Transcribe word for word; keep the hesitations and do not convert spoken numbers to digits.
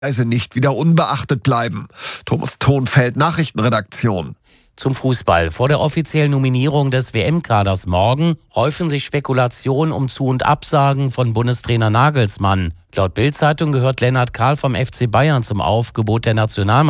Also nicht wieder unbeachtet bleiben. Thomas Thonfeld, Nachrichtenredaktion. Zum Fußball. Vor der offiziellen Nominierung des W M-Kaders morgen häufen sich Spekulationen um Zu- und Absagen von Bundestrainer Nagelsmann. Laut Bild-Zeitung gehört Lennart Kahl vom F C Bayern zum Aufgebot der Nationalmannschaft.